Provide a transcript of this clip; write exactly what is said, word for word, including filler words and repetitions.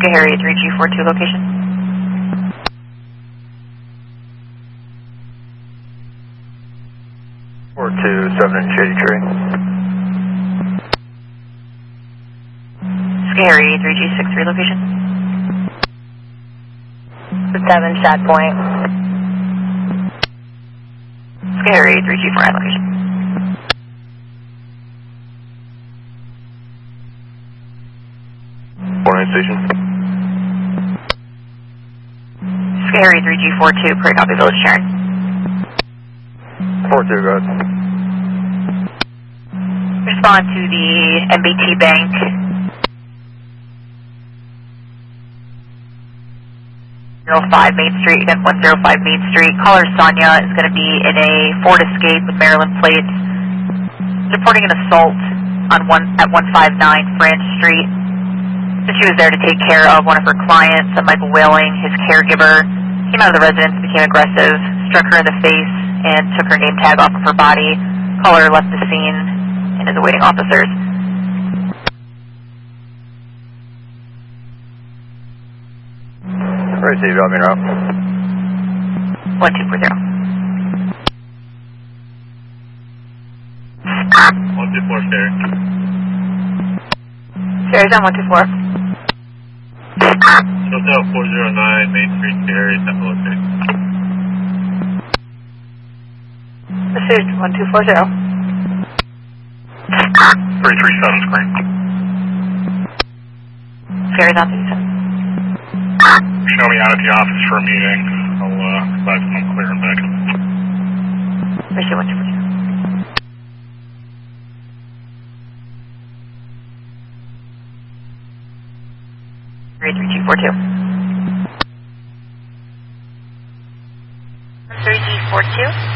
Harry three G four two location. four two seven in Shady Tree. Harry three G six three location. seven shot point. Harry three G four nine location. four nine station. Harry three G four two, Prairie Copy Village Sharon. four two, go ahead. Respond to the M B T Bank. one oh five Main Street, again one oh five Main Street. Caller Sonia is going to be in a Ford Escape with Maryland plates, reporting an assault on one at one five nine Branch Street. So she was there to take care of one of her clients, a Michael Whaling, his caregiver. Came out of the residence, became aggressive, struck her in the face, and took her name tag off of her body. Caller left the scene and is awaiting officers. Receive, I'll be out. one two four zero. one two four, Sherry. Sherry's on one two four. Hotel four oh nine, Main Street, Sherry, Temple Estate. This is one two four zero. three three seven, screen. Sherry's on three seven. Show me out at the office for a meeting. I'll, uh, provide some clear and back. Appreciate one two four zero. three G four two. three G four two.